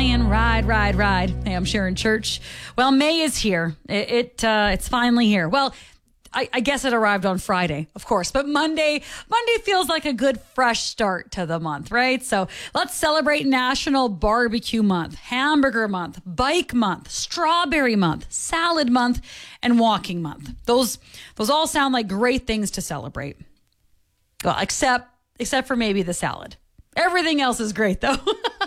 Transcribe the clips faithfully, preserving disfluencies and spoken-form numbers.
saying ride, ride, ride. Hey, I'm Sharon Church. Well, May is here. It, it uh, It's finally here. Well, I, I guess it arrived on Friday, of course, but Monday, Monday feels like a good fresh start to the month, right? So let's celebrate National Barbecue Month, Hamburger Month, Bike Month, Strawberry Month, Salad Month, and Walking Month. Those, those all sound like great things to celebrate. Well, except, except for maybe the salad. Everything else is great, though.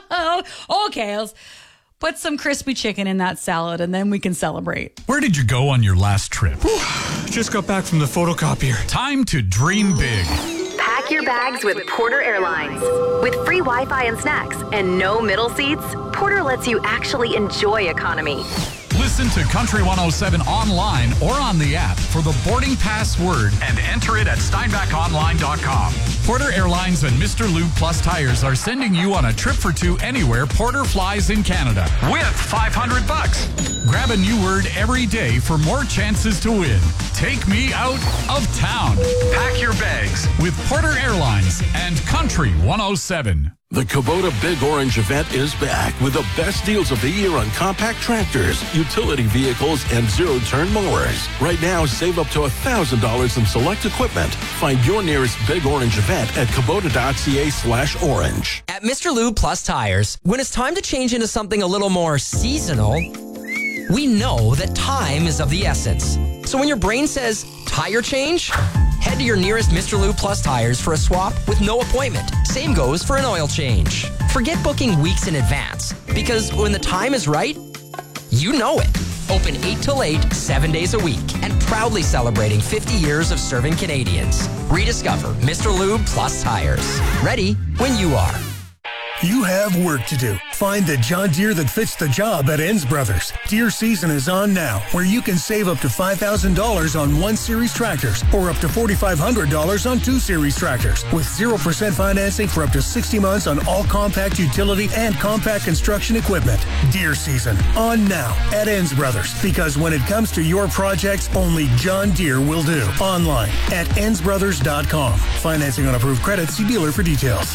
Okay, let's put some crispy chicken in that salad, and then we can celebrate. Where did you go on your last trip? Just got back from the photocopier. Time to dream big. Pack your bags with Porter Airlines. With free Wi-Fi and snacks and no middle seats, Porter lets you actually enjoy economy. Listen to Country one oh seven online or on the app for the boarding pass word and enter it at steinbach online dot com. Porter Airlines and Mister Lube Plus Tires are sending you on a trip for two anywhere Porter flies in Canada with five hundred bucks. Grab a new word every day for more chances to win. Take me out of town. Pack your bags with Porter Airlines and Country one oh seven. The Kubota Big Orange event is back with the best deals of the year on compact tractors, utility vehicles, and zero-turn mowers. Right now, save up to one thousand dollars in select equipment. Find your nearest Big Orange event at kubota.ca slash orange. At Mister Lube Plus Tires, when it's time to change into something a little more seasonal, we know that time is of the essence. So when your brain says, tire change, head to your nearest Mister Lube Plus Tires for a swap with no appointment. Same goes for an oil change. Forget booking weeks in advance, because when the time is right, you know it. Open eight till eight, seven days a week, and proudly celebrating fifty years of serving Canadians. Rediscover Mister Lube Plus Tires. Ready when you are. You have work to do. Find the John Deere that fits the job at Enns Brothers. Deere season is on now, where you can save up to five thousand dollars on one series tractors or up to four thousand five hundred dollars on two series tractors with zero percent financing for up to sixty months on all compact utility and compact construction equipment. Deere season on now at Enns Brothers, because when it comes to your projects, only John Deere will do. Online at enns brothers dot com. Financing on approved credit. See dealer for details.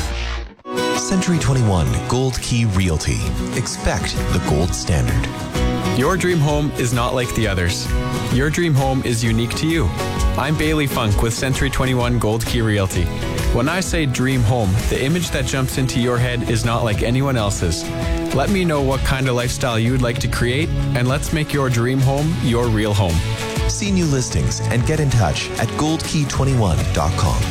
Century twenty-one Gold Key Realty. Expect the gold standard. Your dream home is not like the others. Your dream home is unique to you. I'm Bailey Funk with Century twenty-one Gold Key Realty. When I say dream home, the image that jumps into your head is not like anyone else's. Let me know what kind of lifestyle you'd like to create, and let's make your dream home your real home. See new listings and get in touch at gold key twenty-one dot com.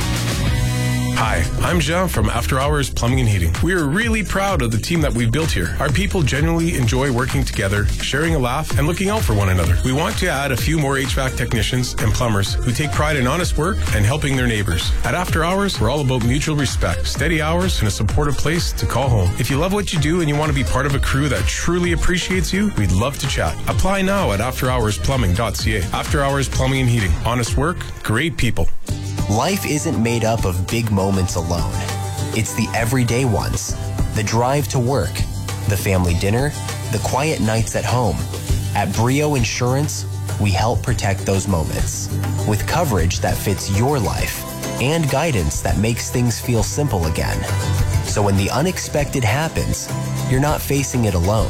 Hi, I'm Jean from After Hours Plumbing and Heating. We are really proud of the team that we've built here. Our people genuinely enjoy working together, sharing a laugh, and looking out for one another. We want to add a few more H V A C technicians and plumbers who take pride in honest work and helping their neighbors. At After Hours, we're all about mutual respect, steady hours, and a supportive place to call home. If you love what you do and you want to be part of a crew that truly appreciates you, we'd love to chat. Apply now at after hours plumbing dot c a. After Hours Plumbing and Heating. Honest work, great people. Life isn't made up of big moments alone. It's the everyday ones. The drive to work, the family dinner, the quiet nights at home. At Brio Insurance, we help protect those moments with coverage that fits your life and guidance that makes things feel simple again. So when the unexpected happens, you're not facing it alone.